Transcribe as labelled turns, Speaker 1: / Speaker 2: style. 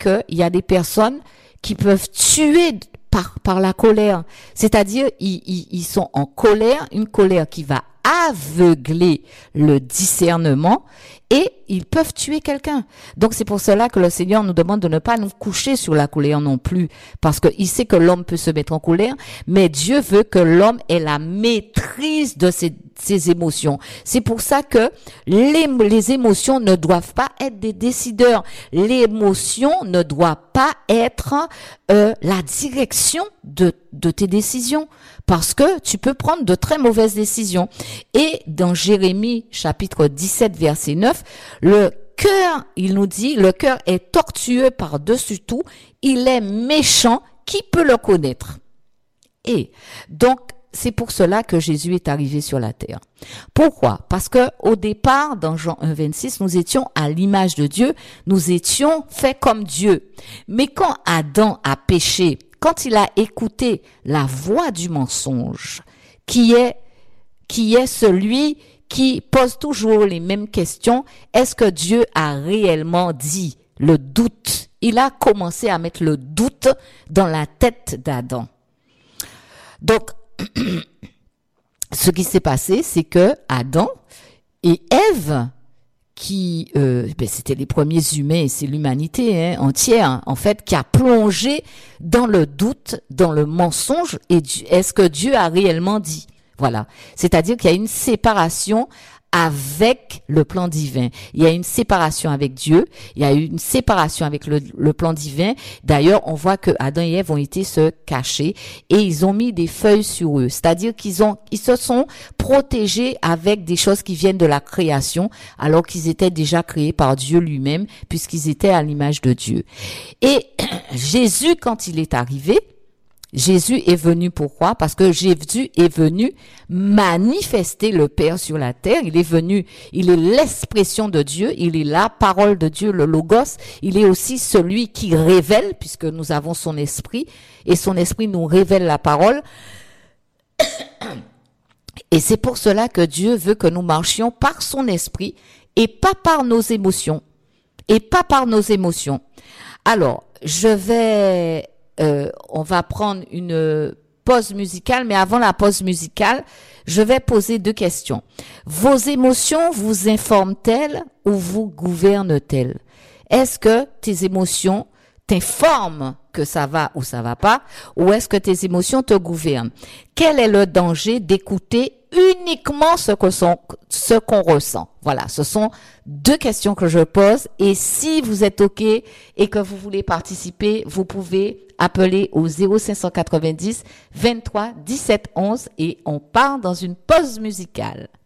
Speaker 1: qu'il y a des personnes qui peuvent tuer par la colère. C'est-à-dire, ils sont en colère, une colère qui va aveugler le discernement et ils peuvent tuer quelqu'un. Donc c'est pour cela que le Seigneur nous demande de ne pas nous coucher sur la colère non plus, parce qu'il sait que l'homme peut se mettre en colère, mais Dieu veut que l'homme ait la maîtrise de ses émotions. C'est pour ça que les émotions ne doivent pas être des décideurs. L'émotion ne doit pas être la direction de tes décisions, parce que tu peux prendre de très mauvaises décisions. Et dans Jérémie chapitre 17 verset 9, le cœur, il nous dit, le cœur est tortueux par-dessus tout, il est méchant, qui peut le connaître? Et donc, c'est pour cela que Jésus est arrivé sur la terre. Pourquoi? Parce que au départ, dans Jean 1,26, nous étions à l'image de Dieu, nous étions faits comme Dieu. Mais quand Adam a péché, quand il a écouté la voix du mensonge, qui est celui qui pose toujours les mêmes questions, est-ce que Dieu a réellement dit? Le doute. Il a commencé à mettre le doute dans la tête d'Adam. Donc, ce qui s'est passé, c'est que Adam et Ève, c'était les premiers humains, c'est l'humanité entière, en fait, qui a plongé dans le doute, dans le mensonge, et est-ce que Dieu a réellement dit? Voilà. C'est-à-dire qu'il y a une séparation avec le plan divin. Il y a une séparation avec Dieu, il y a une séparation avec le plan divin. D'ailleurs, on voit que Adam et Ève ont été se cacher et ils ont mis des feuilles sur eux. C'est-à-dire ils se sont protégés avec des choses qui viennent de la création, alors qu'ils étaient déjà créés par Dieu lui-même, puisqu'ils étaient à l'image de Dieu. Et Jésus, quand il est arrivé, Jésus est venu pourquoi? Parce que Jésus est venu manifester le Père sur la terre. Il est l'expression de Dieu, il est la parole de Dieu, le Logos. Il est aussi celui qui révèle, puisque nous avons son esprit, et son esprit nous révèle la parole. Et c'est pour cela que Dieu veut que nous marchions par son esprit et pas par nos émotions. Alors, on va prendre une pause musicale, mais avant la pause musicale, je vais poser 2 questions. Vos émotions vous informent-elles ou vous gouvernent-elles? Est-ce que tes émotions t'informent que ça va ou ça va pas, ou est-ce que tes émotions te gouvernent? Quel est le danger d'écouter uniquement ce qu'on ressent? Voilà, ce sont 2 questions que je pose, et si vous êtes OK et que vous voulez participer, vous pouvez appeler au 0590 23 17 11 et on part dans une pause musicale.